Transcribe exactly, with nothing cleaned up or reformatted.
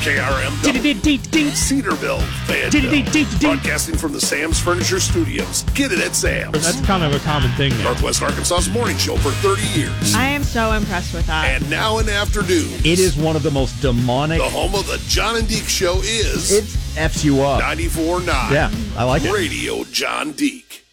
K R M W, Cedarville, Fayetteville, broadcasting from the Sam's Furniture Studios. Get it at Sam's. That's kind of a common thing there. Northwest Arkansas's morning show for thirty years. I am so impressed with that. And now in afternoons. It is one of the most demonic. The home of the John and Deke Show is. It F's you up. ninety-four point nine. Yeah, I like it. Radio John Deke.